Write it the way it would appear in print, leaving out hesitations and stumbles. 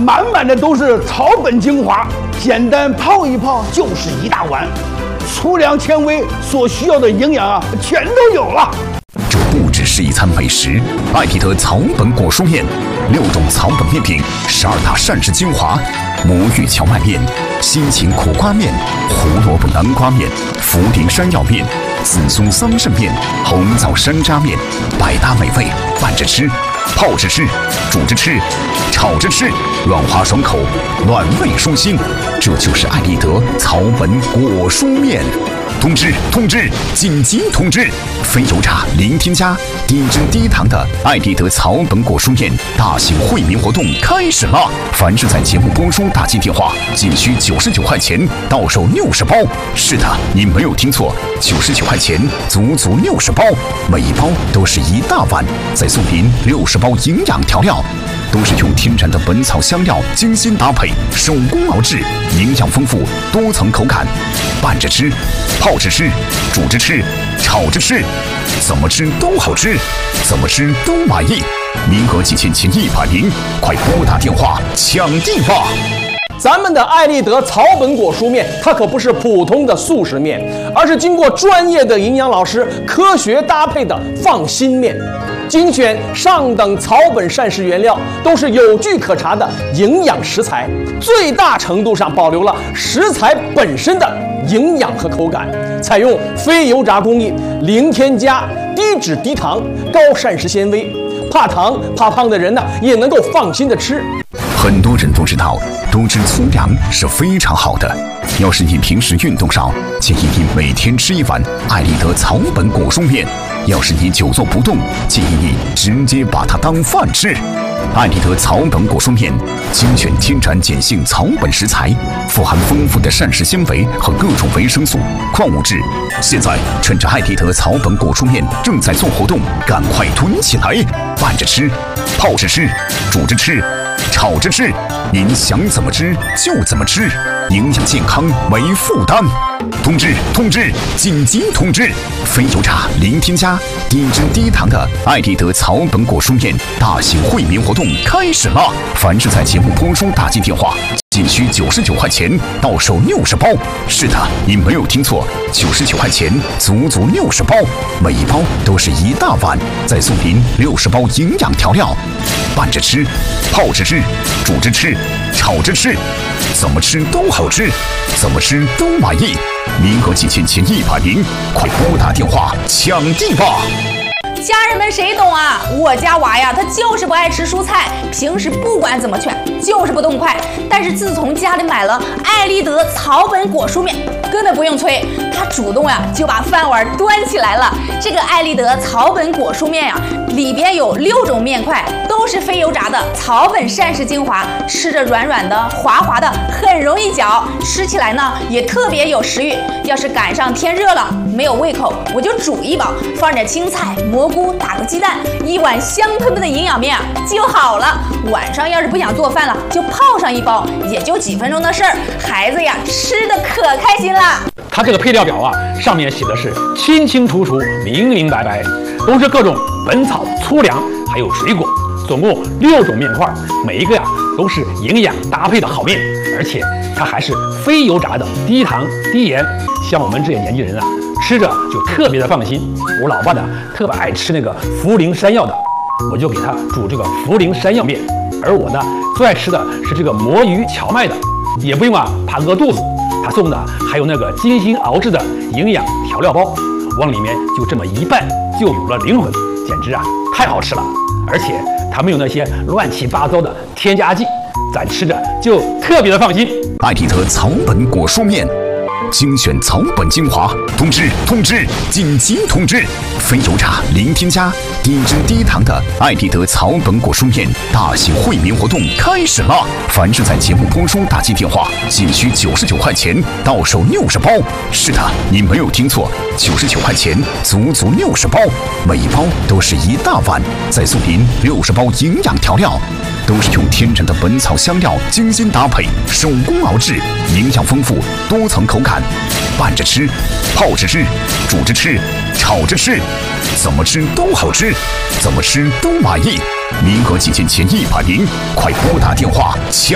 满满的都是草本精华，简单泡一泡就是一大碗，粗粮纤维所需要的营养啊，全都有了。 这不只是一餐美食，艾迪德草本果蔬面，6种草本面品，12大膳食精华，魔芋荞麦面、辛芹苦瓜面、胡萝卜南瓜面、茯苓山药面、紫苏桑葚面、红枣山楂面，百搭美味，拌着吃，泡着吃，煮着吃，炒着吃，软滑爽口，暖胃舒心。这就是艾丽德草本果蔬面。通知！通知！紧急通知！非油炸、零添加、低脂低糖的艾丽德草本果蔬面大型惠民活动开始了！凡是在节目播出打进电话，仅需99块钱，到手60包。是的，你没有听错，99块钱，足足60包，每一包都是一大碗，再送您60包营养调料。都是用天然的本草香料精心搭配，手工熬制，营养丰富，多层口感，拌着吃，泡着吃，煮着吃，炒着吃，怎么吃都好吃，怎么吃都满意。名额仅限前100名，快拨打电话抢地吧！ 咱们的艾丽德草本果蔬面，它可不是普通的速食面，而是经过专业的营养老师科学搭配的放心面。精选上等草本膳食原料，都是有据可查的营养食材，最大程度上保留了食材本身的营养和口感。采用非油炸工艺，零添加，低脂低糖，高膳食纤维，怕糖怕胖的人呢，也能够放心的吃。 很多人都知道，多吃粗粮是非常好的。要是你平时运动少，建议你每天吃一碗艾丽德草本果蔬面。要是你久坐不动，建议你直接把它当饭吃。艾丽德草本果蔬面精选天然碱性草本食材，富含丰富的膳食纤维和各种维生素、矿物质。现在趁着艾丽德草本果蔬面正在做活动，赶快囤起来，拌着吃，泡着吃，煮着吃，炒着吃，您想怎么吃就怎么吃，营养健康没负担。通知！通知！紧急通知！非油炸、零添加、低脂低糖的艾丽德草本果蔬面大型惠民活动开始了！凡是在节目播出打进电话，仅需99块钱，到手60包。是的，你没有听错，99块钱，足足60包，每一包都是一大碗，再送您60包营养调料，拌着吃，泡着吃，煮着吃，炒着吃，怎么吃都好吃，怎么吃都满意。名额仅限前100名，快拨打电话抢地吧！ 家人们谁懂啊？我家娃呀，他就是不爱吃蔬菜，平时不管怎么劝，就是不动筷。但是自从家里买了艾丽德草本果蔬面，根本不用催，他主动呀就把饭碗端起来了。这个艾丽德草本果蔬面呀，里边有6种面块，都是非油炸的草本膳食精华，吃着软软的、滑滑的，很容易嚼，吃起来呢也特别有食欲。要是赶上天热了，没有胃口，我就煮一包，放点青菜、蘑菇，打个鸡蛋，一碗香喷喷的营养面就好了。晚上要是不想做饭了，就泡上一包，也就几分钟的事儿，孩子呀吃的可开心了。 它这个配料表啊，上面写的是清清楚楚、明明白白，都是各种本草、粗粮还有水果，总共6种面块，每一个呀都是营养搭配的好面，而且它还是非油炸的，低糖低盐。像我们这些年轻人啊，吃着就特别的放心。我老爸呢特别爱吃那个茯苓山药的，我就给他煮这个茯苓山药面。而我呢最爱吃的是这个魔芋荞麦的，也不用啊怕饿肚子。他送的还有那个精心熬制的营养调料包，往里面就这么一拌，就有了灵魂，简直啊太好吃了。而且它没有那些乱七八糟的添加剂，咱吃着就特别的放心。 艾丽德草本果蔬面精选草本精华，通知！通知！紧急通知！非油炸、零添加、低脂低糖的艾丽德草本果蔬面大型惠民活动开始了！凡是在节目播出打进电话，仅需99块钱，到手60包。是的，你没有听错，99块钱，足足60包，每一包都是一大碗，再送您60包营养调料。都是用天然的本草香料精心搭配，手工熬制，营养丰富，多层口感，拌着吃，泡着吃，煮着吃，炒着吃，怎么吃都好吃，怎么吃都满意。名额仅限前100名，快拨打电话抢